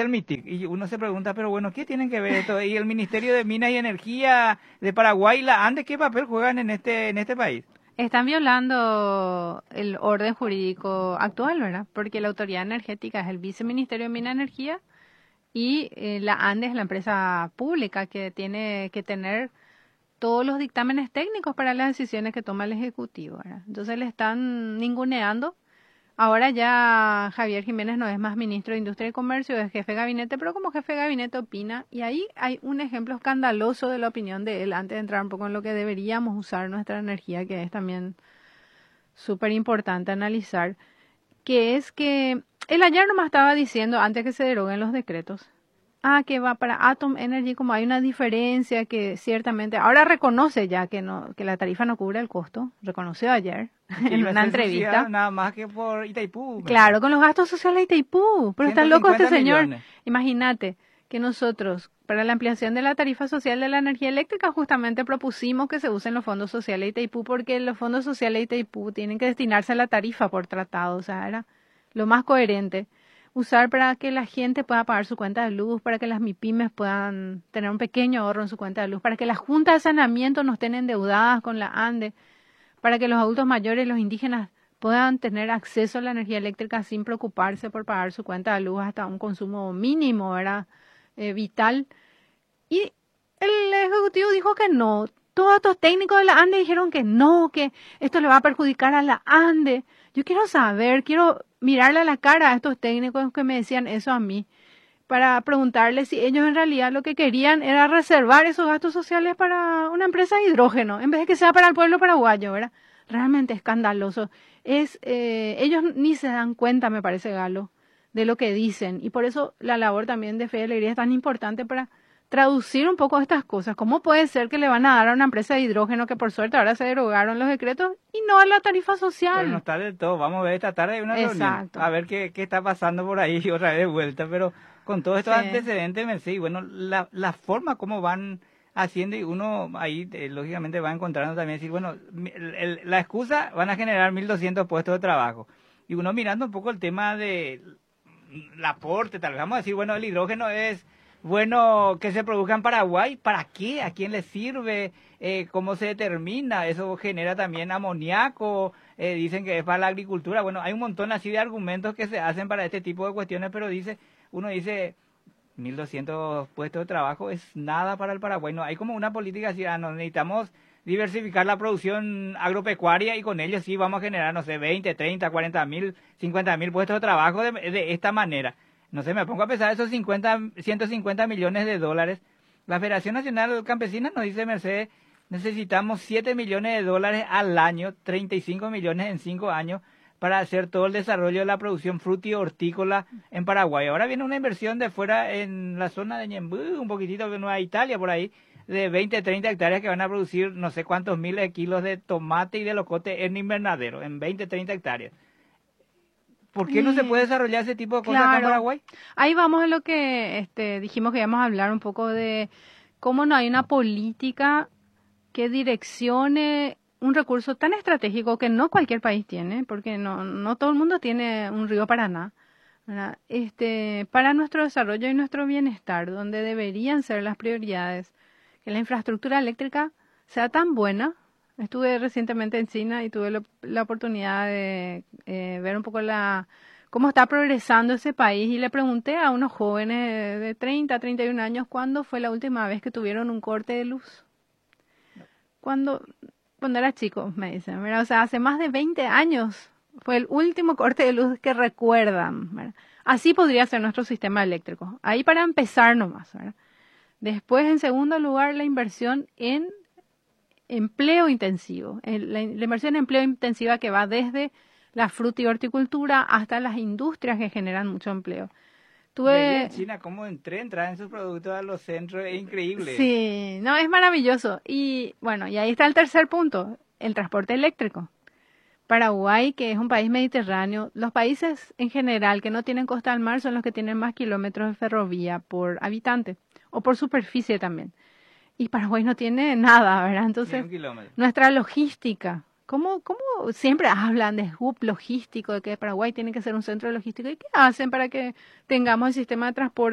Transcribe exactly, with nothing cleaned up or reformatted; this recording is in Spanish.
el MITIC. Y uno se pregunta, pero bueno, ¿qué tienen que ver esto? ¿Y el Ministerio de Minas y Energía de Paraguay, la ANDE, qué papel juegan en este, en este país? Están violando el orden jurídico actual, ¿verdad? Porque la autoridad energética es el Viceministerio de Minas y Energía y eh, la ANDE es la empresa pública que tiene que tener todos los dictámenes técnicos para las decisiones que toma el Ejecutivo, ¿verdad? Entonces le están ninguneando. Ahora ya Javier Jiménez no es más ministro de Industria y Comercio, es jefe de gabinete, pero como jefe de gabinete opina, y ahí hay un ejemplo escandaloso de la opinión de él, antes de entrar un poco en lo que deberíamos usar nuestra energía, que es también súper importante analizar, que es que él ayer nomás estaba diciendo, antes que se deroguen los decretos, ah, que va para Atom Energy, como hay una diferencia que ciertamente, ahora reconoce ya que no, que la tarifa no cubre el costo, reconoció ayer en una entrevista. Nada más que por Itaipú. Claro, con los gastos sociales de Itaipú, pero está loco este señor. Millones. Imagínate que nosotros, para la ampliación de la tarifa social de la energía eléctrica, justamente propusimos que se usen los fondos sociales de Itaipú, porque los fondos sociales de Itaipú tienen que destinarse a la tarifa por tratado, o sea, era lo más coherente. Usar para que la gente pueda pagar su cuenta de luz, para que las MIPYMES puedan tener un pequeño ahorro en su cuenta de luz, para que las juntas de saneamiento no estén endeudadas con la ANDE, para que los adultos mayores y los indígenas puedan tener acceso a la energía eléctrica sin preocuparse por pagar su cuenta de luz hasta un consumo mínimo, ¿verdad? Eh, vital. Y el Ejecutivo dijo que no. Todos estos técnicos de la ANDE dijeron que no, que esto le va a perjudicar a la ANDE. Yo quiero saber, quiero mirarle a la cara a estos técnicos que me decían eso a mí, para preguntarles si ellos en realidad lo que querían era reservar esos gastos sociales para una empresa de hidrógeno, en vez de que sea para el pueblo paraguayo, ¿verdad? Realmente escandaloso. Es, eh, ellos ni se dan cuenta, me parece, Galo, de lo que dicen. Y por eso la labor también de Fe y Alegría es tan importante para traducir un poco estas cosas. ¿Cómo puede ser que le van a dar a una empresa de hidrógeno que por suerte ahora se derogaron los decretos y no a la tarifa social? Pero no está del todo. Vamos a ver esta tarde una Exacto. reunión. A ver qué, qué está pasando por ahí otra vez de vuelta. Pero con todos estos sí. antecedentes, me sí, bueno, la, la forma como van haciendo y uno ahí eh, lógicamente va encontrando también decir, bueno, el, el, la excusa van a generar mil doscientos puestos de trabajo. Y uno mirando un poco el tema de el aporte, tal vez vamos a decir, bueno, el hidrógeno es bueno que se produzca en Paraguay, ¿para qué? ¿A quién le sirve? Eh, ¿Cómo se determina? Eso genera también amoníaco, eh, dicen que es para la agricultura. Bueno, hay un montón así de argumentos que se hacen para este tipo de cuestiones, pero dice, uno dice, mil doscientos puestos de trabajo es nada para el Paraguay. No, hay como una política así, ah, no, necesitamos diversificar la producción agropecuaria y con ello sí vamos a generar, no sé, veinte, treinta, cuarenta mil, cincuenta mil puestos de trabajo de, de esta manera. No sé, me pongo a pensar esos cincuenta, ciento cincuenta millones de dólares. La Federación Nacional Campesina nos dice, Mercedes, necesitamos siete millones de dólares al año, treinta y cinco millones en cinco años, para hacer todo el desarrollo de la producción fruti-hortícola en Paraguay. Ahora viene una inversión de fuera en la zona de Ñemby, un poquitito de Nueva Italia, por ahí, de veinte, treinta hectáreas que van a producir no sé cuántos miles de kilos de tomate y de locote en invernadero, en veinte, treinta hectáreas. ¿Por qué no se puede desarrollar ese tipo de cosas claro. acá en Paraguay? Ahí vamos a lo que este, dijimos que íbamos a hablar un poco de cómo no hay una política que direccione un recurso tan estratégico que no cualquier país tiene, porque no, no todo el mundo tiene un río Paraná, ¿verdad? Este, para nuestro desarrollo y nuestro bienestar, donde deberían ser las prioridades, que la infraestructura eléctrica sea tan buena. Estuve recientemente en China y tuve lo, la oportunidad de eh, ver un poco la cómo está progresando ese país y le pregunté a unos jóvenes de treinta, treinta y un años cuándo fue la última vez que tuvieron un corte de luz. Cuando, cuando era chico, me dicen, ¿verdad? O sea, hace más de veinte años fue el último corte de luz que recuerdan, ¿verdad? Así podría ser nuestro sistema eléctrico. Ahí para empezar nomás, ¿verdad? Después, en segundo lugar, la inversión en empleo intensivo, la, la inversión en empleo intensiva que va desde la fruta y horticultura hasta las industrias que generan mucho empleo. Tuve en China cómo entré, entrar en sus productos a los centros, es increíble. Sí, no, es maravilloso. Y bueno, y ahí está el tercer punto, el transporte eléctrico. Paraguay, que es un país mediterráneo, los países en general que no tienen costa al mar son los que tienen más kilómetros de ferrovía por habitante o por superficie también. Y Paraguay no tiene nada, ¿verdad? Entonces, nuestra logística, ¿cómo, cómo siempre hablan de hub logístico, de que Paraguay tiene que ser un centro logístico? ¿Y qué hacen para que tengamos el sistema de transporte